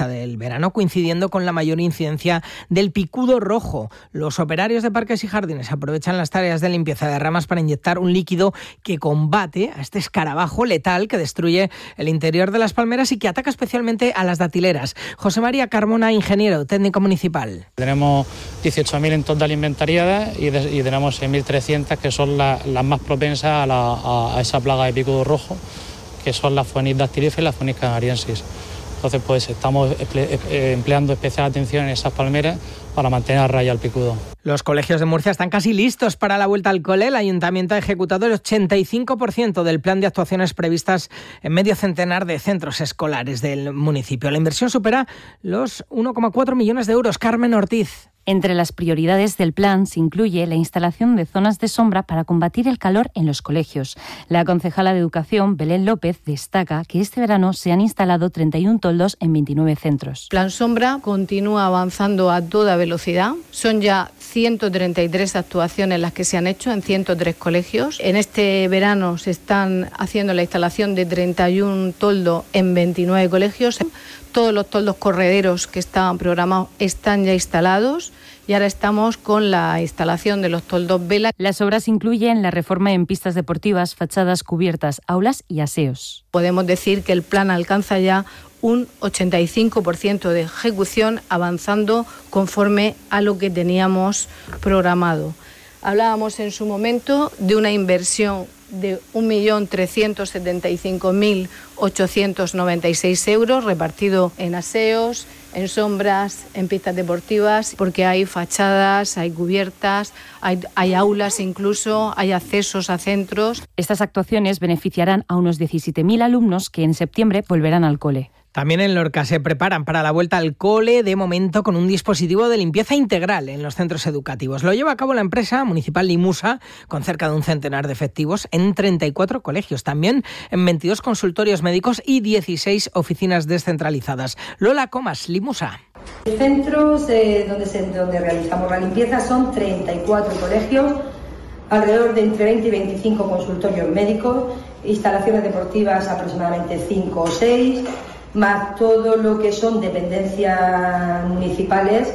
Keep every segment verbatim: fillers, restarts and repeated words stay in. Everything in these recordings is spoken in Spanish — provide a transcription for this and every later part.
protagonista del verano, coincidiendo con la mayor incidencia del picudo rojo. Los operarios de parques y jardines aprovechan las tareas de limpieza de ramas para inyectar un líquido que combate a este escarabajo letal que destruye el interior de las palmeras y que ataca especialmente a las datileras. José María Carmona, ingeniero técnico municipal. Tenemos dieciocho mil en total inventariadas y, de, y tenemos seis mil trescientas que son la, las más propensas a, la, a, a esa plaga de picudo rojo, que son la Phoenix dactylifer y la Phoenix canariensis. Entonces, pues estamos empleando especial atención en esas palmeras para mantener a raya el picudo. Los colegios de Murcia están casi listos para la vuelta al cole. El ayuntamiento ha ejecutado el ochenta y cinco por ciento del plan de actuaciones previstas en medio centenar de centros escolares del municipio. La inversión supera los uno coma cuatro millones de euros. Carmen Ortiz. Entre las prioridades del plan se incluye la instalación de zonas de sombra para combatir el calor en los colegios. La concejala de Educación, Belén López, destaca que este verano se han instalado treinta y uno toldos en veintinueve centros. Plan Sombra continúa avanzando a toda velocidad. Son ya ciento treinta y tres actuaciones las que se han hecho en ciento tres colegios. En este verano se están haciendo la instalación de treinta y uno toldos en veintinueve colegios. Todos los toldos correderos que estaban programados están ya instalados y ahora estamos con la instalación de los toldos vela. Las obras incluyen la reforma en pistas deportivas, fachadas cubiertas, aulas y aseos. Podemos decir que el plan alcanza ya un ochenta y cinco por ciento de ejecución, avanzando conforme a lo que teníamos programado. Hablábamos en su momento de una inversión de un millón trescientos setenta y cinco mil ochocientos noventa y seis euros repartido en aseos, en sombras, en pistas deportivas, porque hay fachadas, hay cubiertas, hay, hay aulas incluso, hay accesos a centros. Estas actuaciones beneficiarán a unos diecisiete mil alumnos que en septiembre volverán al cole. También en Lorca se preparan para la vuelta al cole, de momento con un dispositivo de limpieza integral en los centros educativos. Lo lleva a cabo la empresa municipal Limusa, con cerca de un centenar de efectivos en treinta y cuatro colegios, también en veintidós consultorios médicos y dieciséis oficinas descentralizadas. Lola Comas, Limusa. Los centros eh, donde, se, donde realizamos la limpieza son treinta y cuatro colegios, alrededor de entre veinte y veinticinco consultorios médicos, instalaciones deportivas aproximadamente cinco o seis, más todo lo que son dependencias municipales,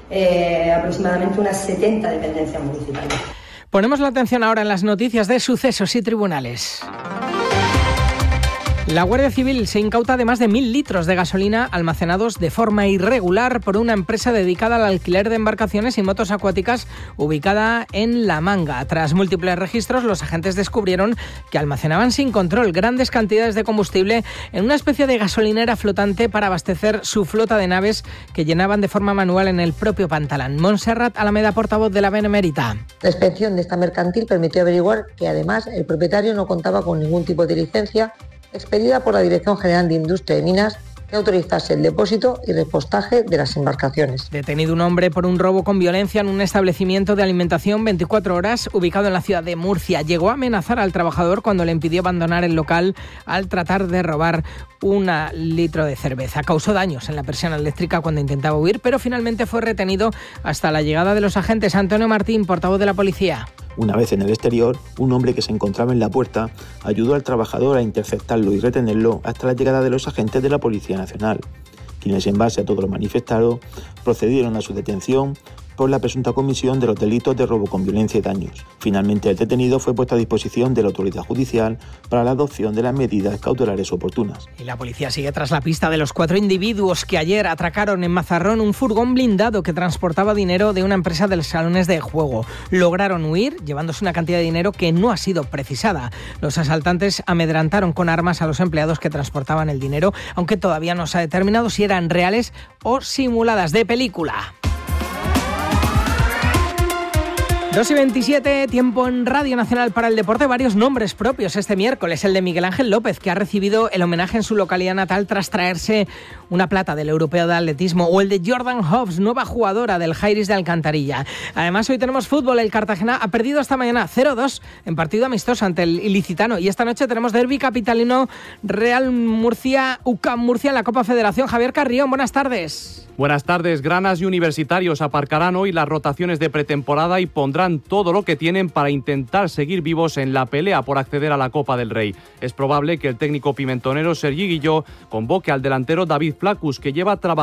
eh, aproximadamente unas setenta dependencias municipales. Ponemos la atención ahora en las noticias de sucesos y tribunales. La Guardia Civil se incauta además de mil litros de gasolina almacenados de forma irregular por una empresa dedicada al alquiler de embarcaciones y motos acuáticas ubicada en La Manga. Tras múltiples registros, los agentes descubrieron que almacenaban sin control grandes cantidades de combustible en una especie de gasolinera flotante para abastecer su flota de naves que llenaban de forma manual en el propio Pantalán. Montserrat Alameda, portavoz de la Benemérita. La inspección de esta mercantil permitió averiguar que además el propietario no contaba con ningún tipo de licencia expedida por la Dirección General de Industria y Minas que autorizase el depósito y repostaje de las embarcaciones. Detenido un hombre por un robo con violencia en un establecimiento de alimentación veinticuatro horas ubicado en la ciudad de Murcia. Llegó a amenazar al trabajador cuando le impidió abandonar el local al tratar de robar un litro de cerveza. Causó daños en la persiana eléctrica cuando intentaba huir, pero finalmente fue retenido hasta la llegada de los agentes. Antonio Martín, portavoz de la policía. Una vez en el exterior, un hombre que se encontraba en la puerta ayudó al trabajador a interceptarlo y retenerlo hasta la llegada de los agentes de la Policía Nacional, quienes en base a todo lo manifestado procedieron a su detención por la presunta comisión de los delitos de robo con violencia y daños. Finalmente, el detenido fue puesto a disposición de la autoridad judicial para la adopción de las medidas cautelares oportunas. Y la policía sigue tras la pista de los cuatro individuos que ayer atracaron en Mazarrón un furgón blindado que transportaba dinero de una empresa de salones de juego. Lograron huir llevándose una cantidad de dinero que no ha sido precisada. Los asaltantes amedrantaron con armas a los empleados que transportaban el dinero, aunque todavía no se ha determinado si eran reales o simuladas de película. dos y veintisiete, tiempo en Radio Nacional para el deporte. Varios nombres propios este miércoles. El de Miguel Ángel López, que ha recibido el homenaje en su localidad natal tras traerse una plata del Europeo de Atletismo. O el de Jordan Hobbs, nueva jugadora del Jairis de Alcantarilla. Además, hoy tenemos fútbol. El Cartagena ha perdido esta mañana cero dos en partido amistoso ante el Ilicitano. Y esta noche tenemos derbi capitalino Real Murcia, U C A M Murcia en la Copa Federación. Javier Carrión, buenas tardes. Buenas tardes. Granas y Universitarios aparcarán hoy las rotaciones de pretemporada y pondrán todo lo que tienen para intentar seguir vivos en la pelea por acceder a la Copa del Rey. Es probable que el técnico pimentonero Sergi Guilló convoque al delantero David Flaccus, que lleva trabajando